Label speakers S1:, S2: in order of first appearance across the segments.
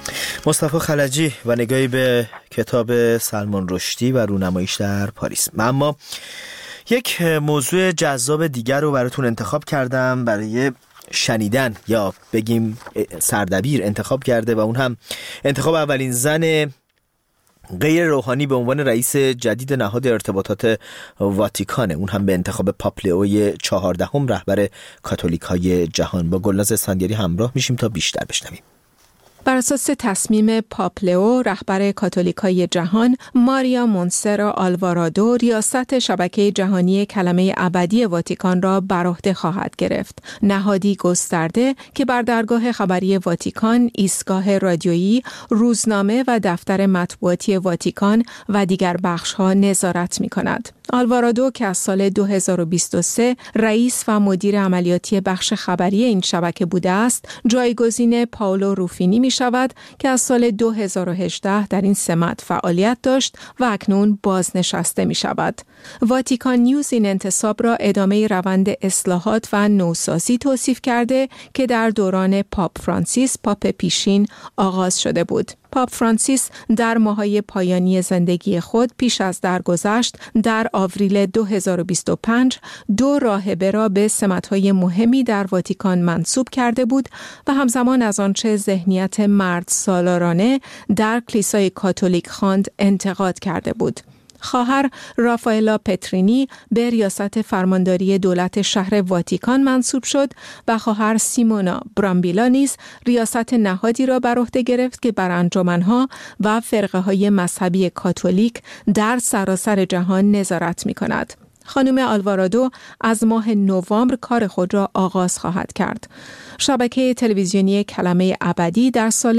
S1: مصطفی خلجی و نگاهی به کتاب سلمان رشدی و رونماییش در پاریس. اما یک موضوع جذاب دیگر رو براتون انتخاب کردم برای شنیدن، یا بگیم سردبیر انتخاب کرده، و اون هم انتخاب اولین زن غیر روحانی به عنوان رئیس جدید نهاد ارتباطات واتیکانه، اون هم به انتخاب پاپ لئو 14 رهبر کاتولیک‌های جهان. با گلناز اسفندیاری همراه میشیم تا بیشتر بشنویم.
S2: بر اساس تصمیم پاپ لئو رهبر کاتولیکای جهان، ماریا مونسرا آلوارادو ریاست شبکه جهانی کلمه ابدی واتیکان را بر عهده خواهد گرفت. نهادی گسترده که بر درگاه خبری واتیکان، ایستگاه رادیویی، روزنامه و دفتر مطبوعاتی واتیکان و دیگر بخش‌ها نظارت می‌کند. آلوارادو که از سال 2023 رئیس و مدیر عملیاتی بخش خبری این شبکه بوده است، جایگزین پائولو روفینی می شود که از سال 2018 در این سمت فعالیت داشت و اکنون بازنشسته می شود. واتیکان نیوز این انتصاب را ادامه روند اصلاحات و نوسازی توصیف کرده که در دوران پاپ فرانسیس، پاپ پیشین آغاز شده بود. پاپ فرانسیس در ماه‌های پایانی زندگی خود پیش از درگذشت در آوریل 2025 2 راهبه را به سمت‌های مهمی در واتیکان منصوب کرده بود و همزمان از آنچه ذهنیت مرد سالارانه در کلیسای کاتولیک خواند انتقاد کرده بود. خواهر رافائلا پترینی به ریاست فرمانداری دولت شهر واتیکان منصوب شد و خواهر سیمونا برامبیلا نیز ریاست نهادی را بر عهده گرفت که بر انجمن‌ها و فرقه‌های مذهبی کاتولیک در سراسر جهان نظارت می‌کند. خانم آلوارادو از ماه نوامبر کار خود را آغاز خواهد کرد. شبکه تلویزیونی کلمه ابدی در سال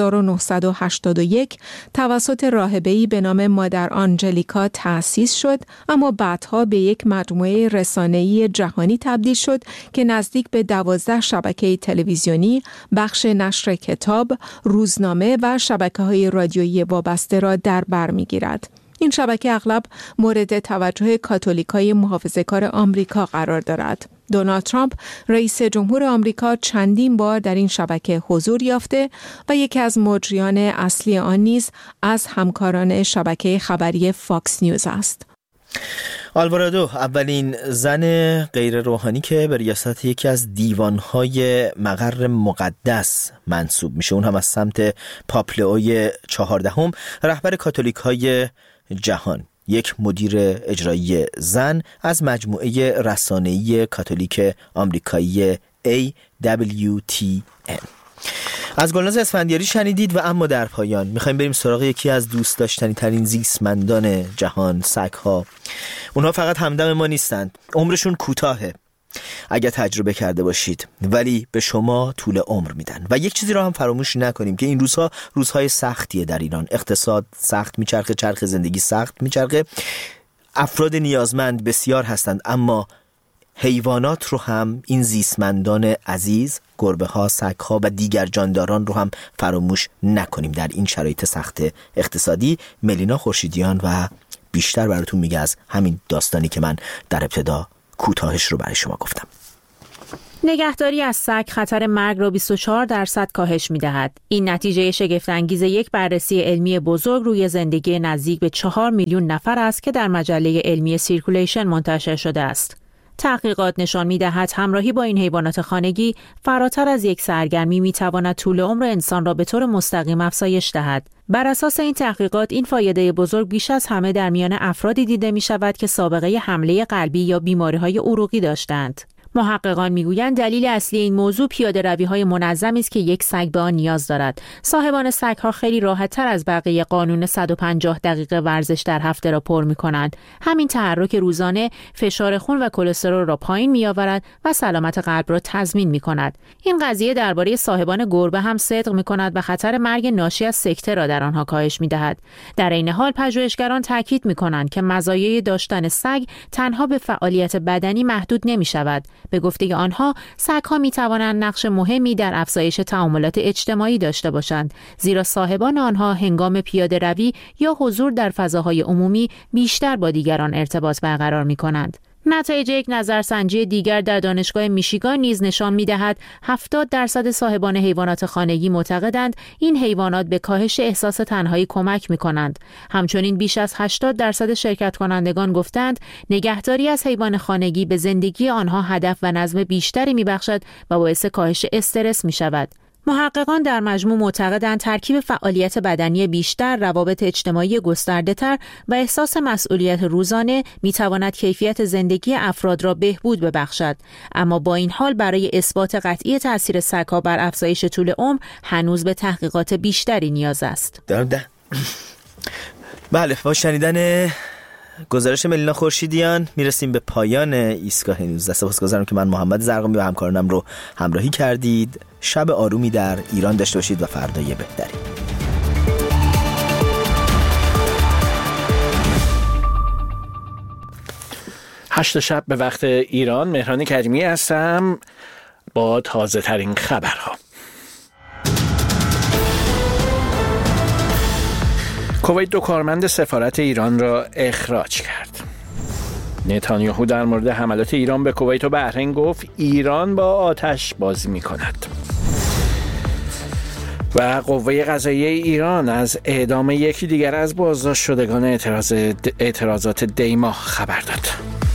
S2: 1981 توسط راهبه‌ای به نام مادر آنجلیکا تأسیس شد، اما بعدها به یک مجموعه رسانه‌ای جهانی تبدیل شد که نزدیک به 12 شبکه تلویزیونی، بخش نشر کتاب، روزنامه و شبکه‌های رادیویی وابسته را در بر می‌گیرد. این شبکه اغلب مورد توجه کاتولیکای محافظه‌کار آمریکا قرار دارد. دونالد ترامپ رئیس جمهور آمریکا چندین بار در این شبکه حضور یافته و یکی از مجریان اصلی آن نیز از همکاران شبکه خبری فاکس نیوز است.
S1: آلوارادو اولین زن غیر روحانی که به ریاست یکی از دیوانهای مقر مقدس منصوب میشه، اون هم از سمت پاپ لئو 14 رهبر کاتولیک‌های جهان، یک مدیر اجرایی زن از مجموعه رسانه‌ای کاتولیک آمریکایی AWTN. از گلناز اسفندیاری شنیدید. و اما در پایان میخوایم بریم سراغ یکی از دوست داشتنی ترین زیستمندان جهان، سگ‌ها. اونها فقط همدم ما نیستند، عمرشون کوتاهه اگر تجربه کرده باشید، ولی به شما طول عمر میدن. و یک چیزی رو هم فراموش نکنیم که این روزها روزهای سختیه در ایران. اقتصاد سخت میچرخه، چرخ زندگی سخت میچرخه، افراد نیازمند بسیار هستند، اما حیوانات رو هم، این زیستمندان عزیز، گربه ها، سگ ها و دیگر جانداران رو هم فراموش نکنیم در این شرایط سخت اقتصادی. ملینا خورشیدیان و بیشتر براتون میگه از همین داستانی که من در ابتدا کوتاهش رو برای شما گفتم.
S3: نگهداری از سگ خطر مرگ را 24% کاهش می‌دهد. این نتیجه شگفت‌انگیز یک بررسی علمی بزرگ روی زندگی نزدیک به 4 میلیون نفر است که در مجله علمی سیرکولیشن منتشر شده است. تحقیقات نشان می‌دهد همراهی با این حیوانات خانگی فراتر از یک سرگرمی می‌تواند طول عمر انسان را به طور مستقیم افزایش دهد. بر اساس این تحقیقات این فایده بزرگ بیش از همه در میان افرادی دیده می‌شود که سابقه حمله قلبی یا بیماری‌های عروقی داشتند. محققان میگویند دلیل اصلی این موضوع پیاده‌روی‌های منظمی است که یک سگ به آن نیاز دارد. صاحبان سگ‌ها خیلی راحت‌تر از بقیه قانون 150 دقیقه ورزش در هفته را پر می‌کنند. همین تحرک روزانه فشار خون و کلسترول را پایین می‌آورد و سلامت قلب را تضمین می‌کند. این قضیه درباره صاحبان گربه هم صدق می‌کند و خطر مرگ ناشی از سکته را در آنها کاهش می‌دهد. در این حال پژوهشگران تاکید می‌کنند که مزایای داشتن سگ تنها به فعالیت بدنی محدود نمی‌شود. به گفته آنها، سگ‌ها می‌توانند نقش مهمی در افزایش تعاملات اجتماعی داشته باشند، زیرا صاحبان آنها هنگام پیاده‌روی یا حضور در فضاهای عمومی بیشتر با دیگران ارتباط برقرار می‌کنند. نتایج یک نظرسنجی دیگر در دانشگاه میشیگان نیز نشان می‌دهد 70% صاحبان حیوانات خانگی معتقدند این حیوانات به کاهش احساس تنهایی کمک می‌کنند. همچنین بیش از 80% شرکت کنندگان گفتند نگهداری از حیوان خانگی به زندگی آنها هدف و نظم بیشتری می‌بخشد و باعث کاهش استرس می‌شود. محققان در مجموع معتقدند ترکیب فعالیت بدنی بیشتر، روابط اجتماعی گسترده‌تر و احساس مسئولیت روزانه می‌تواند کیفیت زندگی افراد را بهبود ببخشد. اما با این حال برای اثبات قطعی تأثیر سگ‌ها بر افزایش طول عمر هنوز به تحقیقات بیشتری نیاز است.
S1: بله، با شنیدن گزارش ملینا خورشیدیان میرسیم به پایان ایستگاه 19. سپاسگزارم که من محمد زرقامی و همکارانم رو همراهی کردید. شب آرومی در ایران داشته باشید و فردای بهتری.
S4: 8 شب به وقت ایران، مهران کریمی هستم با تازه ترین خبرها. کویت 2 کارمند سفارت ایران را اخراج کرد. نتانیاهو در مورد حملات ایران به کویت و بحرین گفت ایران با آتش بازی می کند. و قوه قضاییه ایران از اعدام یکی دیگر از بازداشت شدگان اعتراضات دیما خبر داد.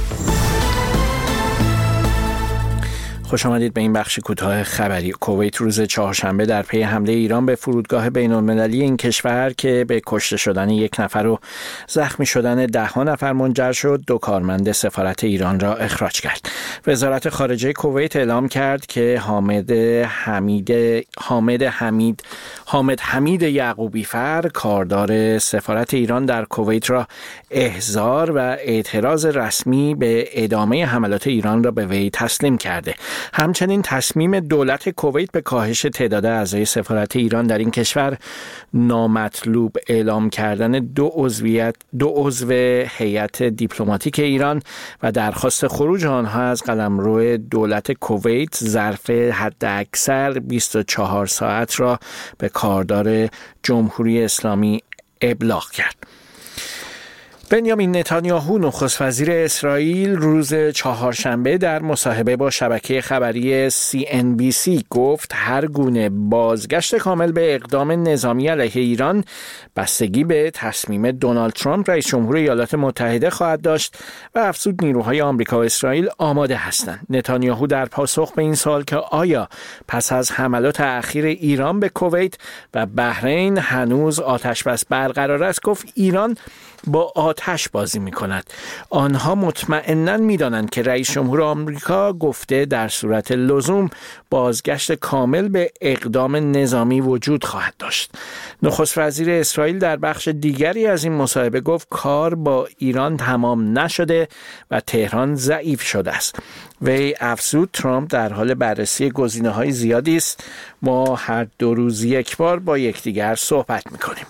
S4: خوش آمدید به این بخش کوتاه خبری. کویت روز چهارشنبه در پی حمله ایران به فرودگاه بین‌المللی این کشور که به کشته شدن 1 نفر و زخمی شدن 10 نفر منجر شد، 2 کارمند سفارت ایران را اخراج کرد. وزارت خارجه کویت اعلام کرد که حامد حمید یعقوبی فر، کاردار سفارت ایران در کویت، را احضار و اعتراض رسمی به ادامه حملات ایران را به وی تسلیم کرده. همچنین تصمیم دولت کویت به کاهش تعداد اعضای سفارت ایران در این کشور نامطلوب اعلام کردن 2 عضو هیئت دیپلماتیک ایران و درخواست خروج آنها از قلمرو دولت کویت ظرف حداکثر 24 ساعت را به کاردار جمهوری اسلامی ابلاغ کرد. بنیامین نتانیاهو نخست وزیر اسرائیل روز چهارشنبه در مصاحبه با شبکه خبری CNBC گفت هر گونه بازگشت کامل به اقدام نظامی علیه ایران بستگی به تصمیم دونالد ترامپ رئیس جمهور ایالات متحده خواهد داشت و افزود نیروهای آمریکا و اسرائیل آماده هستند. نتانیاهو در پاسخ به این سوال که آیا پس از حملات اخیر ایران به کویت و بحرین هنوز آتش‌بس برقرار است، گفت ایران با آتش بازی می کند. آنها مطمئناً می دانند که رئیس جمهور آمریکا گفته در صورت لزوم بازگشت کامل به اقدام نظامی وجود خواهد داشت. نخست وزیر اسرائیل در بخش دیگری از این مصاحبه گفت کار با ایران تمام نشده و تهران ضعیف شده است. وی افزود ترامپ در حال بررسی گزینه‌های زیادی است. ما هر 2 روز یک بار با یکدیگر صحبت می‌کنیم.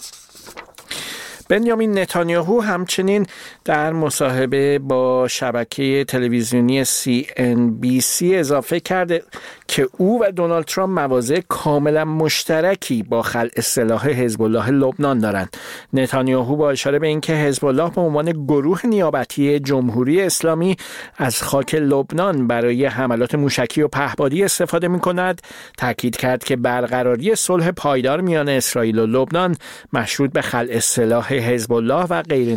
S4: بنیامین نتانیاهو همچنین در مصاحبه با شبکه تلویزیونی CNBC اضافه کرده که او و دونالد ترامپ مواضع کاملا مشترکی با خلع سلاح حزب الله لبنان دارند. نتانیاهو با اشاره به اینکه حزب الله به عنوان گروه نیابتی جمهوری اسلامی از خاک لبنان برای حملات موشکی و پهپادی استفاده می‌کند، تاکید کرد که برقراری صلح پایدار میان اسرائیل و لبنان مشروط به خلع سلاح حزب الله و غیر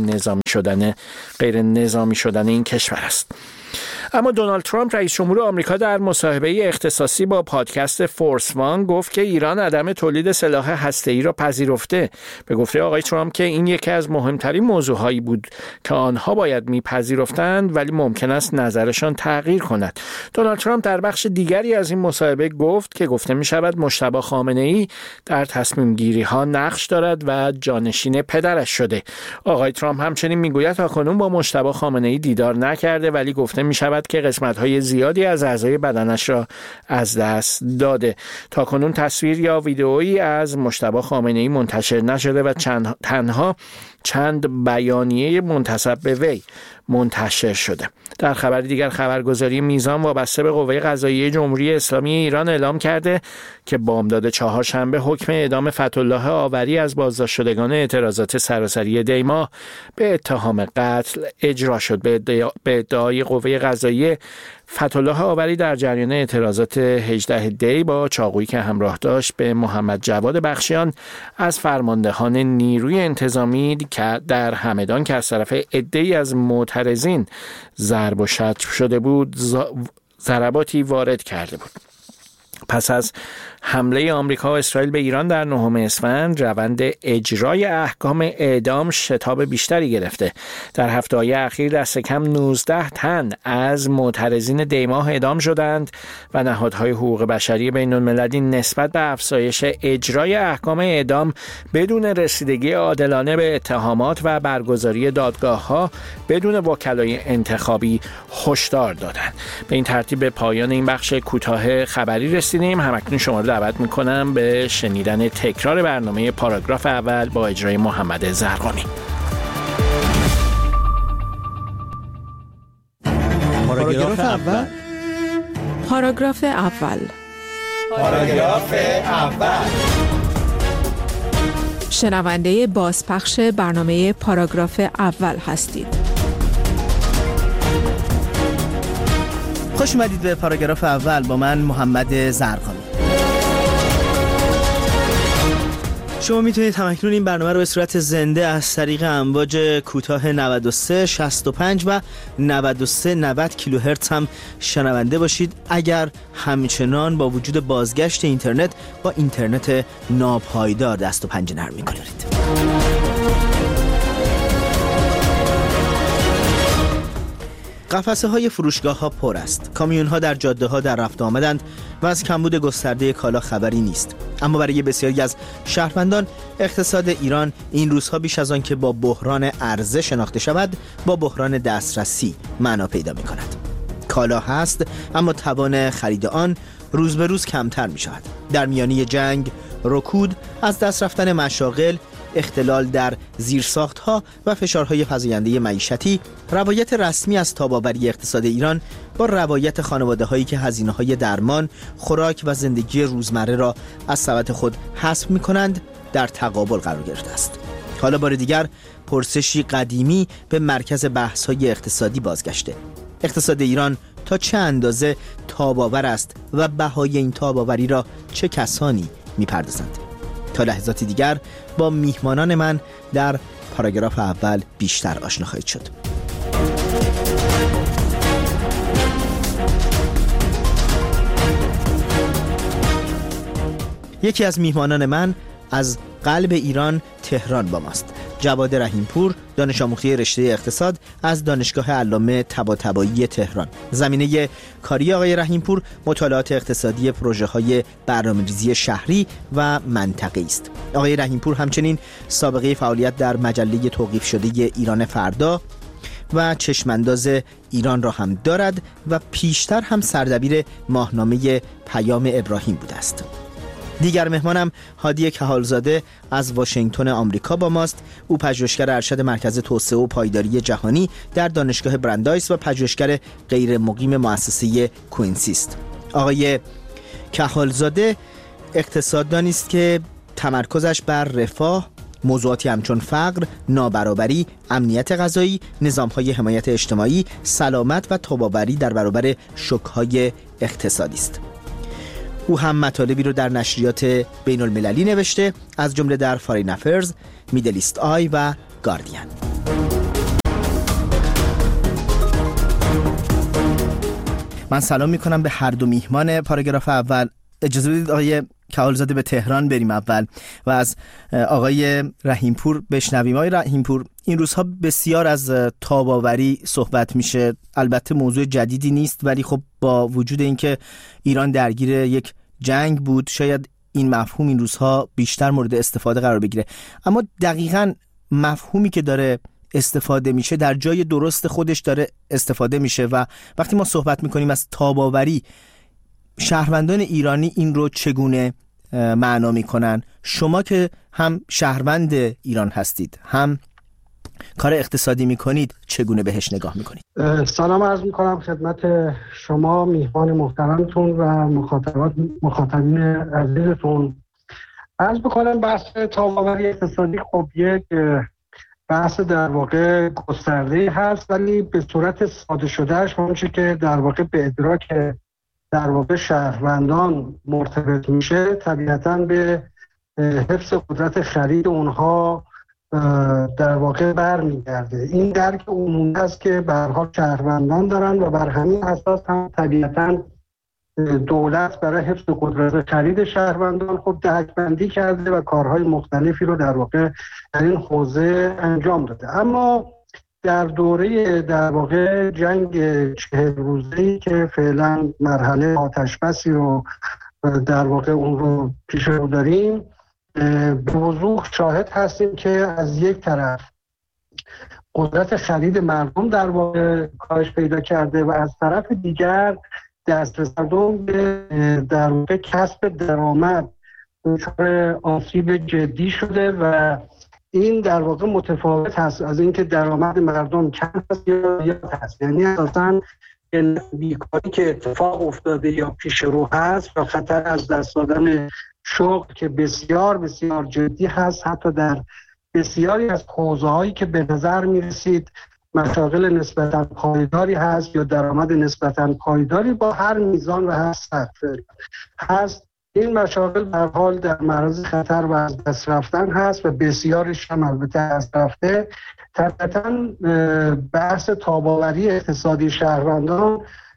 S4: نظامی شدن این کشور است. اما دونالد ترامپ رئیس جمهور آمریکا در مصاحبه اختصاصی با پادکست فورس وان گفت که ایران عدم تولید سلاح هسته‌ای را پذیرفته. به گفته آقای ترامپ که این یکی از مهمترین موضوعهایی بود که آنها باید میپذیرفتند ولی ممکن است نظرشان تغییر کند. دونالد ترامپ در بخش دیگری از این مصاحبه گفت که گفته می شود مجتبی خامنه‌ای در تصمیم گیری ها نقش دارد و جانشین پدرش شده. آقای ترامپ همچنین میگوید تاکنون با مجتبی خامنه‌ای دیدار نکرده ولی گفته می شود که قسمت‌های زیادی از اعضای بدنش را از دست داده. تاکنون تصویر یا ویدئویی از مجتبی خامنه‌ای منتشر نشده و تنها چند بیانیه منتسب به وی منتشر شده. در خبر دیگر خبرگزاری میزان وابسته به قوه قضاییه جمهوری اسلامی ایران اعلام کرده که بامداد چهارشنبه حکم اعدام فتح‌الله آوری از بازداشت شدگان اعتراضات سراسری دی‌ماه به اتهام قتل اجرا شد. به ادعای قوه قضاییه فتح‌الله آوری در جریان اعتراضات 18 دی با چاقویی که همراه داشت به محمد جواد بخشیان از فرماندهان نیروی انتظامی که در همدان که از طرف عده‌ای از معترضین ضرب و شتم شده بود ضرباتی وارد کرده بود. پس از حمله آمریکا و اسرائیل به ایران در 9 اسفند روند اجرای احکام اعدام شتاب بیشتری گرفته. در هفته‌های اخیر دست کم 19 تن از معترضین دی‌ماه اعدام شدند و نهادهای حقوق بشری بین‌المللی نسبت به افزایش اجرای احکام اعدام بدون رسیدگی عادلانه به اتهامات و برگزاری دادگاه‌ها بدون وکلای انتخابی هشدار دادند. به این ترتیب به پایان این بخش کوتاه خبری رسیدیم. همکنون شما رو دعوت میکنم به شنیدن تکرار برنامه پاراگراف اول با اجرای محمد زرقامی.
S2: پاراگراف اول. پاراگراف اول.
S5: پاراگراف اول.
S2: شنونده بازپخش برنامه پاراگراف اول هستید.
S1: خوش اومدید به پاراگراف اول با من محمد زرقامی. شما میتونید همکنون این برنامه رو به صورت زنده از طریق امواج کوتاه 93 65 و 93 90 کیلوهرتز هم شنونده باشید اگر همچنان با وجود بازگشت اینترنت با اینترنت ناپایدار دست و پنجه نرم می‌کنید. قفسه های فروشگاه ها پر است. کامیون ها در جاده ها در رفت آمدند و از کمبود گسترده کالا خبری نیست. اما برای بسیاری از شهروندان اقتصاد ایران این روزها بیش از آن که با بحران عرضه شناخته شود با بحران دسترسی معنا پیدا می کند. کالا هست اما توان خرید آن روز به روز کمتر می شود. در میانه جنگ، رکود، از دست رفتن مشاغل، اختلال در زیرساخت‌ها و فشارهای فزاینده معیشتی، روایت رسمی از تاب‌آوری اقتصاد ایران با روایت خانواده‌هایی که هزینه‌های درمان، خوراک و زندگی روزمره را از سبد خود حسب می‌کنند در تقابل قرار گرفته است. حالا بار دیگر پرسشی قدیمی به مرکز بحث‌های اقتصادی بازگشته. اقتصاد ایران تا چه اندازه تاب‌آور است و بهای این تاب‌آوری را چه کسانی می‌پردازند؟ تا لحظاتی دیگر با میهمانان من در پاراگراف اول بیشتر آشنا خواهید شد. یکی از میهمانان من از قلب ایران تهران با ماست. جواد رحیمپور، دانش آموخته رشته اقتصاد از دانشگاه علامه طباطبایی تهران. زمینه کاری آقای رحیمپور مطالعات اقتصادی پروژه‌های برنامه‌ریزی شهری و منطقه‌ای است. آقای رحیمپور همچنین سابقه فعالیت در مجله توقیف شده ایران فردا و چشمانداز ایران را هم دارد و پیشتر هم سردبیر ماهنامه پیام ابراهیم بوده است. دیگر مهمانم هادی کهالزاده از واشنگتن آمریکا با ماست. او پژوهشگر ارشد مرکز توسعه و پایداری جهانی در دانشگاه برندایس و پژوهشگر غیر مقیم مؤسسه کوینسی است. آقای کهالزاده اقتصاددانی است که تمرکزش بر رفاه، موضوعاتی همچون فقر، نابرابری، امنیت غذایی، نظام‌های حمایت اجتماعی، سلامت و تاب‌آوری در برابر شوک‌های اقتصادی است. او هم مطالبی رو در نشریات بین المللی نوشته، از جمله در فارین افرز، میدل ایست آی و گاردین. من سلام میکنم به هر دو میهمان پاراگراف اول. اجازه بدید آقای کهالزاده به تهران بریم اول و از آقای رحیمپور بشنویم. آقای رحیمپور، این روزها بسیار از تاب‌آوری صحبت میشه. البته موضوع جدیدی نیست، ولی خب با وجود اینکه ایران درگیر یک جنگ بود شاید این مفهوم این روزها بیشتر مورد استفاده قرار بگیره. اما دقیقاً مفهومی که داره استفاده میشه در جای درست خودش داره استفاده میشه و وقتی ما صحبت میکنیم از تاب‌آوری، شهروندان ایرانی این رو چگونه معنا میکنن؟ شما که هم شهروند ایران هستید، هم کار اقتصادی میکنید چگونه بهش نگاه میکنید؟
S6: سلام عرض میکنم خدمت شما میهمان محترمتون و مخاطبین عزیزتون. عرض بکنم بحث تاب‌آوری اقتصادی خب یک بحث در واقع گسترده هست، ولی به صورت ساده شدهش اونچه که در واقع به ادراک در واقع شهروندان مرتبط میشه طبیعتاً به حفظ قدرت خرید اونها در واقع برمیگرده. این درک عمومی است که به هر حال شهروندان دارن و بر همین اساس هم طبیعتاً دولت برای حفظ قدرت خرید شهروندان خب دهک‌بندی کرده و کارهای مختلفی رو در واقع در این حوزه انجام داده. اما در دوره در واقع جنگ 40 روزه‌ای که فعلا مرحله آتش‌بسی رو در واقع اون رو پیش رو داریم، به وضوح شاهد هستیم که از یک طرف قدرت خرید مردم در واقع کاهش پیدا کرده و از طرف دیگر دسترس مردم به در واقع کسب درآمد دچار آسیب جدی شده و این در واقع متفاوت هست از اینکه درآمد مردم کم هست یا هست. یعنی اساساً بیکاری که اتفاق افتاده یا پیش رو هست و خطر از دست دادن شغل که بسیار بسیار جدی هست، حتی در بسیاری از حوزه‌هایی که به نظر می‌رسید مشاغل نسبتاً پایداری هست یا درآمد نسبتاً پایداری با هر میزان و هر سطح هست، این مشاغل به هر حال در معرض خطر و از دست رفتن هست و بسیارش هم البته از رفته. طبعاً بحث تاب‌آوری اقتصادی شهروندان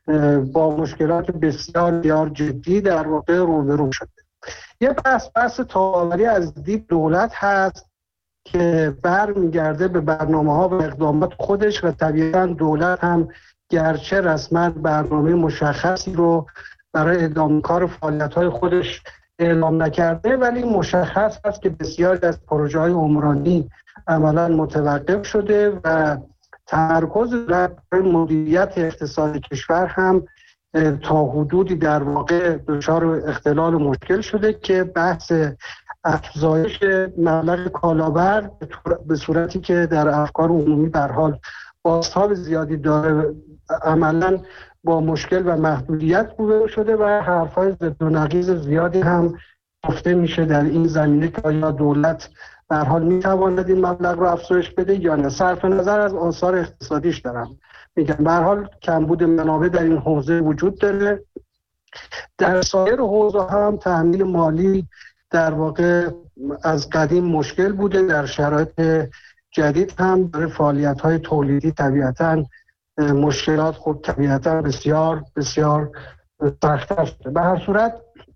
S6: با مشکلات بسیار بسیار جدی در واقع روبرو شده. یه بحث تاب‌آوری از دید دولت هست که برمیگرده به برنامه‌ها و اقدامات خودش و طبیعتاً دولت هم گرچه رسما برنامه مشخصی رو برای ادامه کار فعالیت‌های خودش اعلام نکرده، ولی مشخص است که بسیاری از پروژه‌های عمرانی عملاً متوقف شده و تمرکز بر مدیریت اقتصاد کشور هم تا حدودی در واقع دچار اختلال و مشکل شده که بحث افزایش مبلغ کالابر به صورتی که در افکار عمومی به هر حال بازتاب زیادی داره عملاً با مشکل و محدودیت روبرو شده و حرف‌های ضد و نقیض زیادی هم گفته میشه در این زمینه که آیا دولت به هر حال میتواند این مبلغ رو افزایش بده یا نه. صرف نظر از آثار اقتصادیش دارم میگم، به هر حال کمبود منابع در این حوزه وجود داره. در سایر حوزه هم تأمین مالی در واقع از قدیم مشکل بوده، در شرایط جدید هم برای فعالیت‌های تولیدی طبیعتاً مشکلات خود طبیعتاً بسیار بسیار سخت‌تر شده. به هر صورت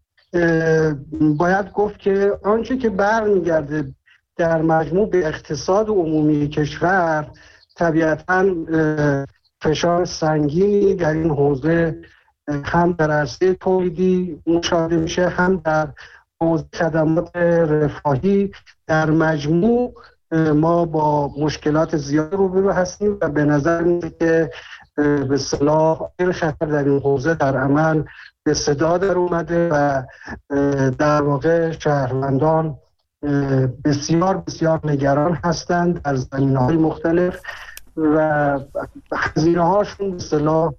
S6: باید گفت که آنچه که برمیگرده در مجموع به اقتصاد عمومی کشور طبیعتاً فشار سنگینی در این حوزه هم در عرصه تولیدی مشاهده میشه، هم در حوزه خدمات رفاهی. در مجموع ما با مشکلات زیاد روبرو هستیم و به نظر میاد که به اصطلاح خطر در این حوزه در عمل به صدا در اومده و در واقع شهروندان بسیار بسیار نگران هستند در زمینه‌های مختلف و هزینه‌هاشون به اصطلاح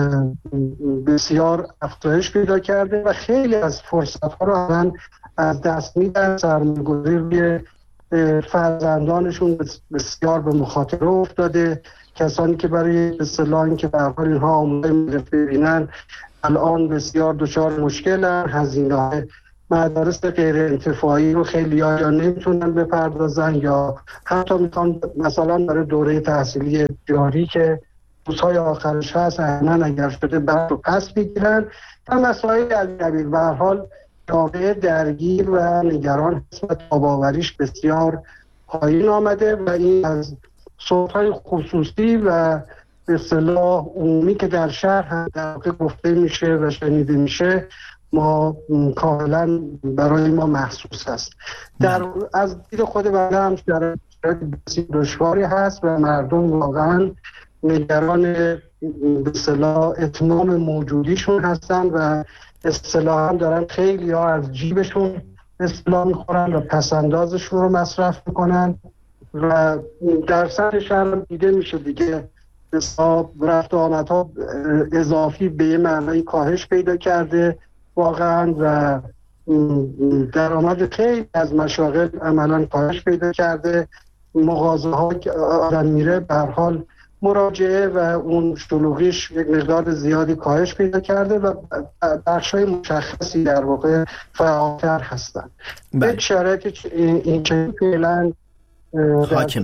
S6: بسیار افزایش پیدا کرده و خیلی از فرصت‌ها رو الان از دست میدن. سرمایه‌گذاری روی فرزندانشون بسیار به مخاطره افتاده. کسانی که برای به اصطلاح اینکه به هر حال اینها آموزش ببینن الان بسیار دچار مشکلن. هزینه‌های مدارس غیر انتفاعی رو خیلی یا نمیتونن بپردازن یا حتی میخوان مثلا برای دوره تحصیلی جاری که روزهای آخرش هست احیانا اگر شده بعد رو پس بگیرن و مسائل الگبیر. به هر حال جامعه درگیر و نگران هست و تاب‌آوریش بسیار پایین آمده و این از صوت‌های خصوصی و به اصطلاح عمومی که در شهر هم در واقع گفته میشه و شنیده میشه ما کاملا برای ما محسوس هست. از دید خود بنده هم شرایط بسیار دشواری هست و مردم واقعا نگران به اصطلاح اتمام موجودیشون هستن و اصطلاحاً دارن خیلی ها از جیبشون اصطلاح میخورن و پسندازشون رو مصرف میکنن و در سطح شهر دیده میشه دیگه حساب رفت و آمدها اضافی به معنای کاهش پیدا کرده واقعا و درآمد خیلی از مشاغل عملا کاهش پیدا کرده. مغازه ها که آدم میره به هر حال مراجعه و اون شلوغیش یک مقدار زیادی کاهش پیدا کرده و بخشای مشخصی در واقع فعالتر هستن. به شرایط این که فعلا
S1: حاکم.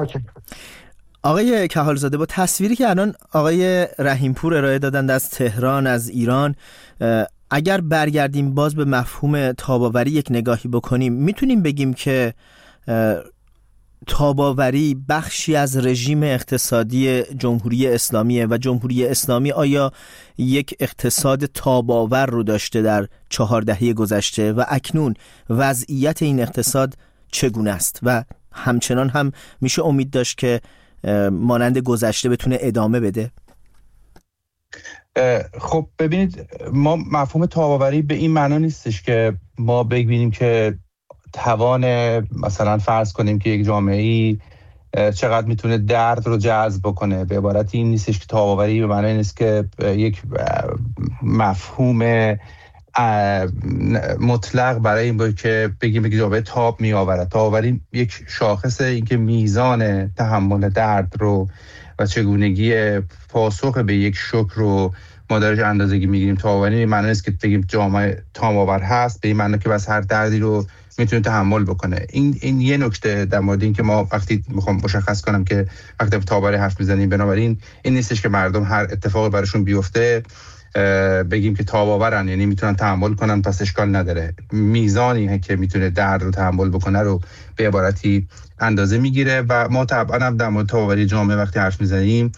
S1: آقای کهالزاده، با تصویری که الان آقای رحیمپور ارائه دادند از تهران، از ایران، اگر برگردیم باز به مفهوم تاب‌آوری یک نگاهی بکنیم، میتونیم بگیم که تاب‌آوری بخشی از رژیم اقتصادی جمهوری اسلامیه و جمهوری اسلامی آیا یک اقتصاد تاب‌آور رو داشته در 4 دهه گذشته و اکنون وضعیت این اقتصاد چگونه است و همچنان هم میشه امید داشت که مانند گذشته بتونه ادامه بده؟
S7: خب ببینید، ما مفهوم تاب‌آوری به این معنا نیستش که ما ببینیم که توان مثلا فرض کنیم که یک جامعه‌ای چقدر میتونه درد رو جذب بکنه. به عبارت این نیستش که تاب‌آوری به معنی نیست که یک مفهوم مطلق برای این باید که بگیم یک جامعه تاب می آورد. تاب‌آوری یک شاخصه، این که میزان تحمل درد رو و چگونگی پاسخ به یک شوک رو ما درش اندازه‌گیری میگیریم. تاب‌آوری به معنی نیست که بگیم جامعه تاب‌آور هست، به این معنی که بس هر دردی رو میتونه تحمل بکنه. این یه نکته در مورد این که ما وقتی میخوام مشخص کنم که وقتی تاب‌آوری حرف میزنیم، بنابراین این نیستش که مردم هر اتفاقی براشون بیفته بگیم که تاب‌آورن، یعنی میتونن تحمل کنن پس اشکال نداره. میزانی که میتونه درد رو تحمل بکنه رو به عبارتی اندازه میگیره و ما طبعا هم در مورد تاب‌آوری جامعه وقتی حرف میزنیم،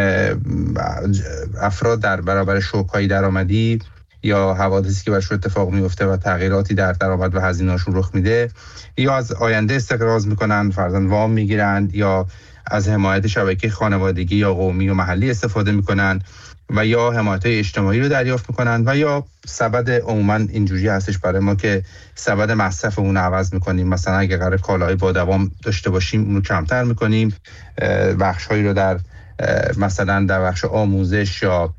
S7: افراد در برابر شوک‌های درآمدی یا حوادثی که براشون اتفاق میفته و تغییراتی در درآمد و هزینه‌هاشون رخ میده، یا از آینده استقراض میکنن، فرضاً وام میگیرن، یا از حمایت شبکه خانوادگی یا قومی و محلی استفاده میکنن و یا حمایت اجتماعی رو دریافت میکنن و یا سبد عموما اینجوری هستش برای ما که سبد مصرف اون عوض میکنیم. مثلا اگه قرار کالاهای با دوام داشته باشیم اون رو کمتر میکنیم، بخش‌هایی رو در مثلا در بخش آموزش یا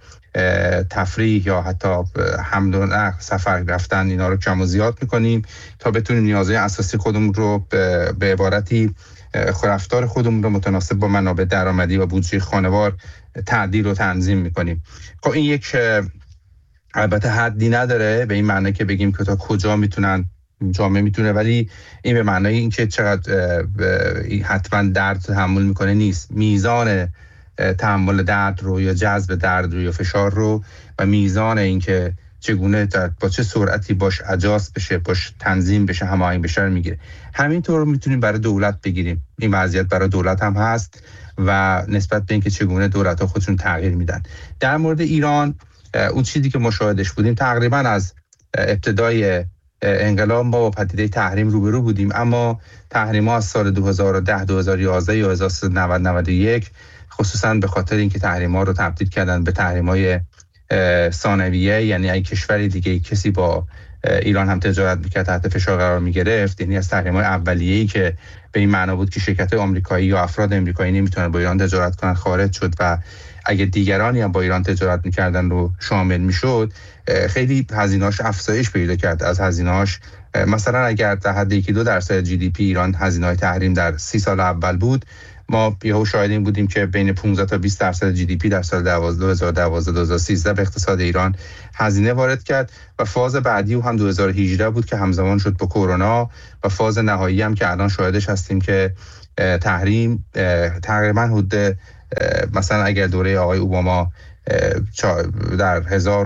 S7: تفریح یا حتی حمل و نقل، سفر رفتن، اینا رو کم و زیاد میکنیم تا بتونیم نیازهای اساسی خودمون رو به عبارتی رفتار خودمون رو متناسب با منابع درآمدی و بودجه خانوار تعدیل و تنظیم میکنیم. خب این یک البته حدی نداره به این معنی که بگیم که تا کجا میتونن جامعه میتونه، ولی این به معنی این که چقدر حتما درد تحمل میکنه نیست. میزان تحمل درد رو یا جذب درد رو یا فشار رو و میزان این که چگونه با چه سرعتی باش اجاست بشه، باش تنظیم بشه، هماهنگ بشه رو میگیره. همینطور میتونیم برای دولت بگیریم. این وضعیت برای دولت هم هست و نسبت به اینکه چگونه دولت‌ها خودشون تغییر میدن. در مورد ایران اون چیزی که مشاهدش بودیم تقریبا از ابتدای انقلاب ما با پدیده تحریم روبرو بودیم، اما تحریم‌ها از سال 2010 2011 یا 1991 خصوصا به خاطر اینکه تحریم‌ها رو تبدیل کردن به تحریم‌های ثانویه، یعنی اگه کشوری دیگه کسی با ایران هم تجارت میکرد تحت فشار قرار میگرفت، یعنی از تحریم‌های اولیه‌ای که به این معنا بود که شرکت‌های آمریکایی یا افراد آمریکایی نمیتونن با ایران تجارت کنن خارج شد و اگه دیگرانی هم با ایران تجارت میکردن رو شامل میشد، خیلی هزینه‌اش افزایش پیدا کرد. از هزینه‌اش مثلا اگر در حد 1-2% جی دی پی ایران هزینه‌های تحریم در 30 سال اول بود، ما یهو شاهد این بودیم که بین 15 تا 20% جی دی پی در سال 2012-2013 به اقتصاد ایران هزینه وارد کرد و فاز بعدی هم 2018 بود که همزمان شد با کرونا و فاز نهایی هم که الان شاهدش هستیم که تحریم تقریبا حدود مثلا اگر دوره آقای اوباما در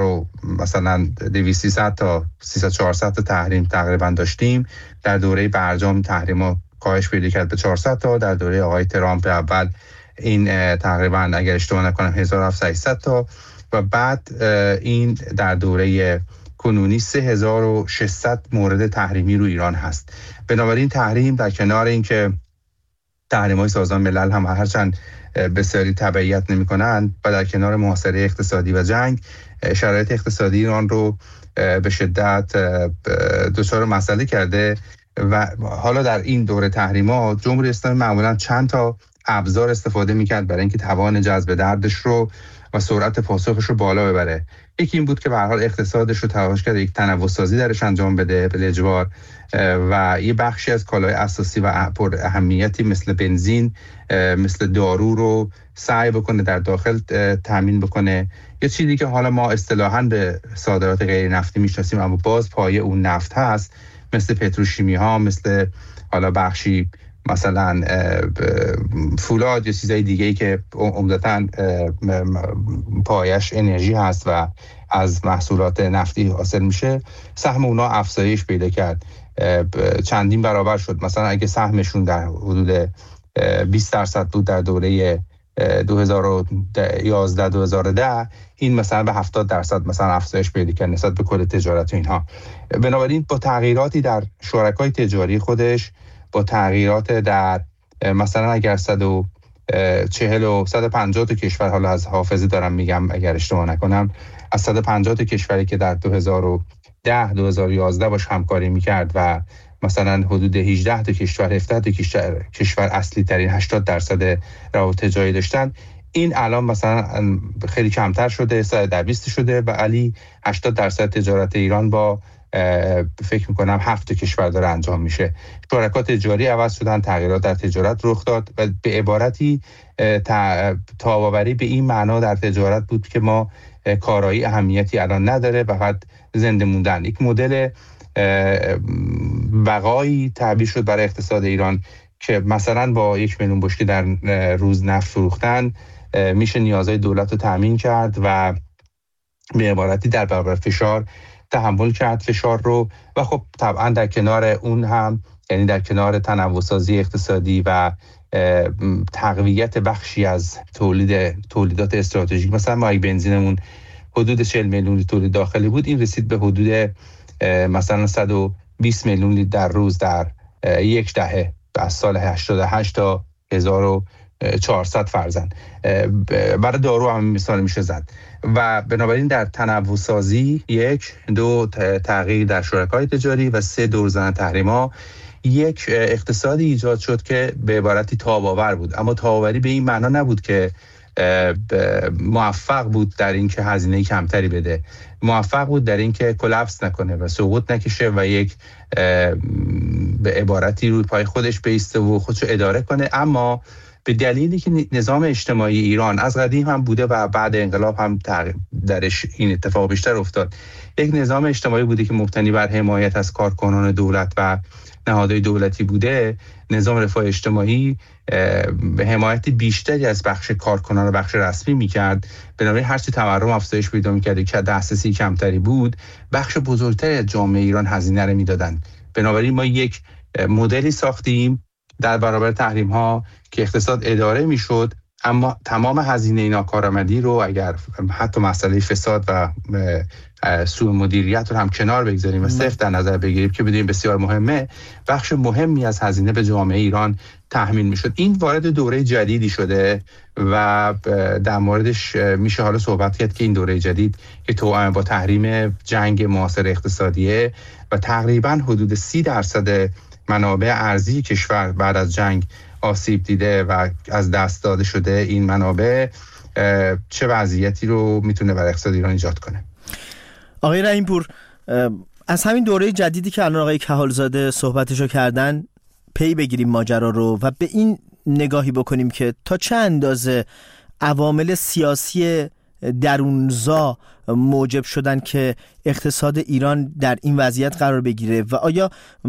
S7: 1200 تا 300-400 تا تحریم تقریبا داشتیم، در دوره برجام تحریم‌ها کاهش پیدا کرد به 400 تا، در دوره آقای ترامپ اول این تقریبا اگر اشتباه نکنم 1700 تا و بعد این در دوره کنونی 3600 مورد تحریمی رو ایران هست. بنابراین تحریم در کنار اینکه تحریم‌های سازمان ملل هم هرچند بسیاری تبعیت نمی‌کنند و در کنار محاصره اقتصادی و جنگ، شرایط اقتصادی ایران رو به شدت دچار مسئله کرده و حالا در این دوره تحریمات جمهوری اسلامی معمولا چند تا ابزار استفاده میکرد برای اینکه توان جذب دردش رو و سرعت پاسخش رو بالا ببره. یکی این بود که به هر حال اقتصادش رو تلاش کرد یک تنوع سازی درش انجام بده به اجبار و یه بخشی از کالای اساسی و پر اهمیتی مثل بنزین، مثل دارو رو سعی بکنه در داخل تامین بکنه. یه چیزی که حالا ما اصطلاحاً به صادرات غیر نفتی میشناسیم اما باز پایه اون نفت هست، مثل پتروشیمی ها، مثل حالا بخشی مثلا فولاد یا چیزای دیگه‌ای که عمدتاً پایش انرژی هست و از محصولات نفتی حاصل میشه، سهم اونا افزایش پیدا کرد، چندین برابر شد. مثلا اگه سهمشون در حدود 20% بود در دوره 2011-2010، این مثلا به 70% مثلا افزایش پیدا کرد نسبت به کل تجارت و اینها. بنابراین با تغییراتی در شرکای تجاری خودش، با تغییرات در مثلا اگر 140 و 150 تا کشور، حالا از حافظه دارم میگم اگر اشتباه نکنم، از 150 تا کشوری که در 2010-2011 باش همکاری میکرد و مثلا حدود 18 تا کشور 17 تا کشور اصلی ترین 80% روابط تجاری داشتن، این الان مثلا خیلی کمتر شده، 120 شده و علی 80% تجارت ایران با فکر میکنم 7 کشور داره انجام میشه. شرکات تجاری عوض شدن، تغییرات در تجارت رخ داد و به عبارتی تاباوری به این معنا در تجارت بود که ما کارایی اهمیتی الان نداره، فقط زنده موندن. یک مدل بقایی تعبیر شد برای اقتصاد ایران که مثلا با 1 میلیون بشکه در روز نفت فروختن میشه نیازهای دولت رو تامین کرد و به عبارتی در برابر فشار تحمل کرد فشار رو. و خب طبعا در کنار اون هم، یعنی در کنار تنوع سازی اقتصادی و تقویت بخشی از تولیدات استراتژیک، مثلا ما بنزینمون حدود 40 میلیون لیتر تولید داخلی بود، این رسید به حدود مثلا 120 میلیون لیتر در روز در یک دهه، از سال 88 تا 1400 فرزن. برای دارو هم مثال میشه زد. و بنابراین در تنوع سازی 1-2 تغییر در شرکای تجاری و 3 دور زدن تحریما، یک اقتصادی ایجاد شد که به عبارتی تاب‌آور بود. اما تاب‌آوری به این معنا نبود که موفق بود در این که هزینه کمتری بده، موفق بود در این که کلاپس نکنه و سقوط نکشه و یک به عبارتی روی پای خودش بایسته و خودشو اداره کنه. اما به دلیلی که نظام اجتماعی ایران از قدیم هم بوده و بعد انقلاب هم درش این اتفاق بیشتر افتاد، یک نظام اجتماعی بوده که مبتنی بر حمایت از کارکنان دولت و نهادهای دولتی بوده، نظام رفاه اجتماعی به حمایت بیشتری از بخش کارکنان و بخش رسمی میکرد. بنابراین هرچی تورم افزایش پیدا میکرد که دسترسی کمتری بود، بخش بزرگتری از جامعه ایران هزینه رو میدادن. بنابراین ما یک مدلی ساختیم در برابر تحریم ها که اقتصاد اداره میشد، اما تمام هزینه ناکارآمدی رو اگر حتی مسئله فساد و سوء مدیریت رو هم کنار بگذاریم و صرف در نظر بگیریم که بدونیم بسیار مهمه، بخش مهمی از هزینه به جامعه ایران تحمیل میشد. این وارد دوره جدیدی شده و در موردش میشه حالا صحبت کرد که این دوره جدید که توأم با تحریم جنگ معاصر اقتصادیه و تقریبا حدود 30% منابع ارزی کشور بعد از جنگ آسیب دیده و از دست داده شده، این منابع چه وضعیتی رو میتونه برای اقتصاد ایران ایجاد کنه؟
S1: آقای رحیم‌پور، از همین دوره جدیدی که الان آقای کهالزاده صحبتشو کردن پی بگیریم ماجرا رو و به این نگاهی بکنیم که تا چه اندازه عوامل سیاسی درونزا موجب شدن که اقتصاد ایران در این وضعیت قرار بگیره و آیا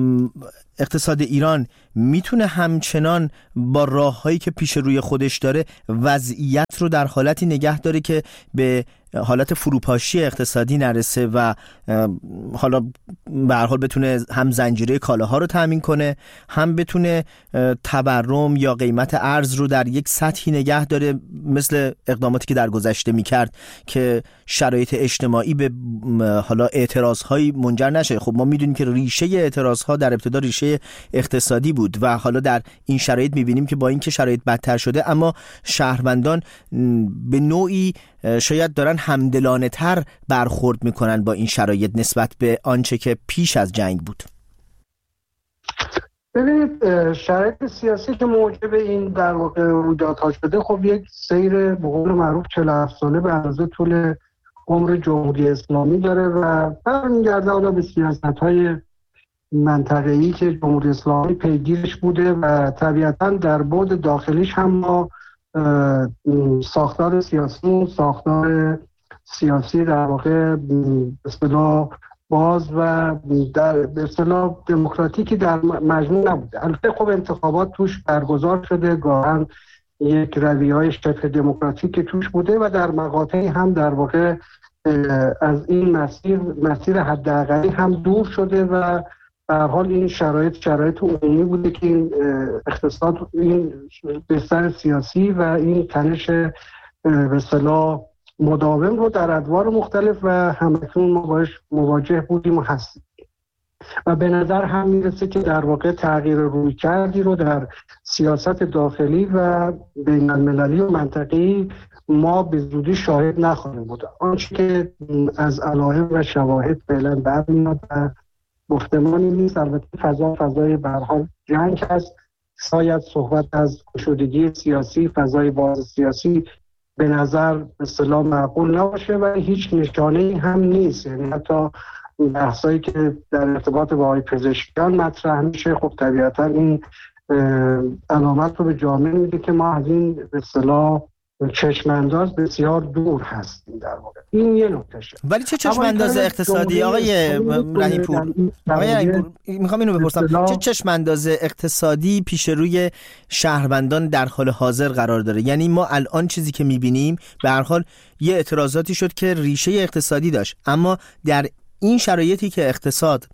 S1: اقتصاد ایران میتونه همچنان با راههایی که پیش روی خودش داره وضعیت رو در حالتی نگه داره که به حالت فروپاشی اقتصادی نرسه و حالا به هر حال بتونه هم زنجیره کالاها رو تامین کنه، هم بتونه تورم یا قیمت ارز رو در یک سطحی نگه داره مثل اقداماتی که در گذشته میکرد که شرایط اجتماعی به حالا اعتراضهایی منجر نشه؟ خب ما میدونیم که ریشه اعتراضها در ابتدا ریشه اقتصادی بود و حالا در این شرایط میبینیم که با اینکه شرایط بدتر شده اما شهروندان به نوعی شاید دارن همدلانه تر برخورد میکنن با این شرایط نسبت به آنچه که پیش از جنگ بود.
S6: ببینید شرایط سیاسی که موجب این در واقع رویدادها شده، خب یک سیر به قول معروف 47 ساله به اندازه طول عمر جمهوری اسلامی داره و برمیگرده حالا به سیاست‌های منطقه‌ای که جمهوری اسلامی پیگیرش بوده و طبیعتاً در بعد داخلیش هم ما ساختار سیاسی در واقع به اصطلاح باز و در به اصطلاح دموکراتیکی در مجموع نبوده. البته خب انتخابات توش برگزار شده، گاهن یک رویه‌های شبه دموکراتیک توش بوده و در مقاطعی هم در واقع از این مسیر حداقلی هم دور شده و به هر حال این شرایط عمومی بوده که این اقتصاد، این بستر سیاسی و این تنش به اصطلاح مداوم رو در ادوار مختلف و همکنون ما باش مواجه بودیم و هستیم و به نظر هم میرسه که در واقع تغییر رویکردی رو در سیاست داخلی و بین المللی و منطقه‌ای ما به زودی شاهد نخواهیم بود. آنچه که از علائم و شواهد فعلا برمیاد و گفتمانی نیست. البته فضای به هر حال جنگ هست، شاید صحبت از گشودگی سیاسی، فضای باز سیاسی به نظر به اصطلاح معقول نباشه و هیچ نشانه‌ای هم نیست. یعنی حتی بحثایی که در ارتباط با آقای پزشکیان مطرح میشه، خب طبیعتا این علامت رو به جامعه میده که ما از این به اصطلاح چشمانداز بسیار دور هستیم در واقع. این یه نکتهشه.
S1: ولی چه چشمانداز اقتصادی آقای رحیم‌پور؟ میخوام اینو بپرسم، چه چشمانداز اقتصادی پیش روی شهروندان در حال حاضر قرار داره؟ یعنی ما الان چیزی که میبینیم به هر حال یه اعتراضاتی شد که ریشه اقتصادی داشت، اما در این شرایطی که اقتصاد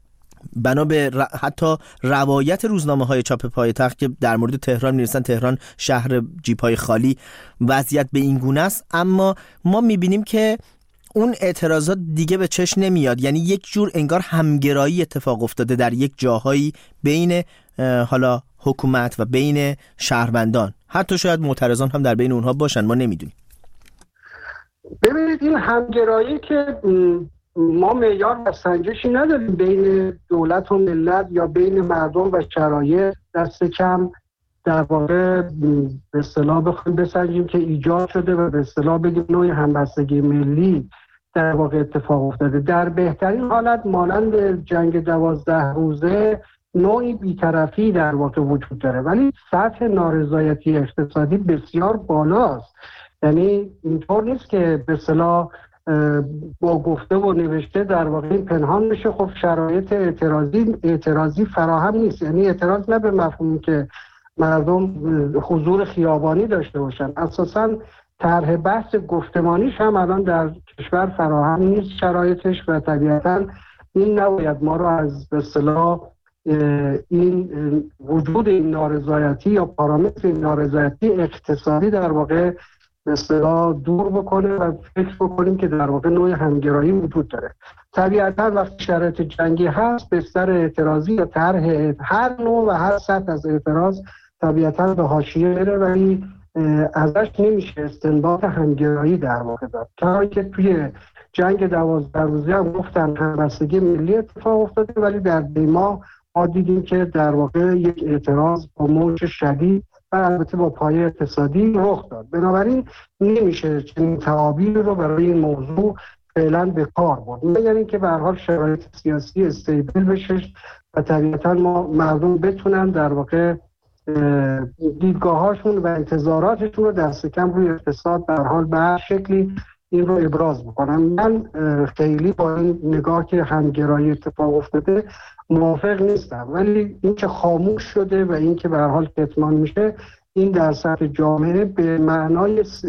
S1: بنا به حتی روایت روزنامه‌های چاپ پایتخت که در مورد تهران می‌نویسن تهران شهر جیب‌های خالی، وضعیت به این گونه است، اما ما می‌بینیم که اون اعتراضات دیگه به چشم نمیاد. یعنی یک جور انگار همگرایی اتفاق افتاده در یک جاهایی بین حالا حکومت و بین شهروندان، حتی شاید معترضان هم در بین اونها باشن، ما نمیدونیم.
S6: ببینید این همگرایی که ما معیار و سنجشی نداریم بین دولت و ملت یا بین مردم و شرایط، دست کم در واقع به اصطلاح بخوایم بسنجیم که ایجاد شده و به اصطلاح بگیم نوعی همبستگی ملی در واقع اتفاق افتاده. در بهترین حالت مانند جنگ 12 روزه نوعی بی‌طرفی در واقع وجود داره، ولی سطح نارضایتی اقتصادی بسیار بالاست. یعنی اینطور نیست که به اصطلاح با گفته و نوشته در واقع پنهان بشه. خب شرایط اعتراضی فراهم نیست. یعنی اعتراض نه به مفهومی که مردم حضور خیابانی داشته باشن، اساساً طرح بحث گفتمانیش هم الان در کشور فراهم نیست شرایطش و طبیعتاً این نباید ما رو از به اصطلاح این وجود این نارضایتی یا پارامتر این نارضایتی اقتصادی در واقع به اصطلاح دور بکنه و فکر بکنیم که در واقع نوع همگرایی وجود داره. طبیعتاً وقتی شرایط جنگی هست بستر اعتراضی یا طرح هر نوع و هر سطح از اعتراض طبیعتاً به حاشیه میره، ولی ازش نمیشه استنباط همگرایی در واقع داد. تا که توی جنگ 12 روزه هم گفتن همبستگی ملی اتفاق افتاده، ولی در دیما ما دیدیم که در واقع یک اعتراض با موج شدید و البته با پایه اقتصادی رخ داد. بنابراین نمیشه چنین تعابیری رو برای این موضوع فعلا به کار برد، مگر اینکه به هر حال شرایط سیاسی استیبل بشه و طبیعتا ما مردم بتونن در واقع دیدگاهاشون و انتظاراتشون رو دست کم روی اقتصاد به هر حال به هر شکلی این رو ابراز بکنن. من خیلی با این نگاه که همگرایی اتفاق افتاده موافق نیستم، ولی این که خاموش شده و این که به هر حال کتمان میشه، این در سطح جامعه به معنای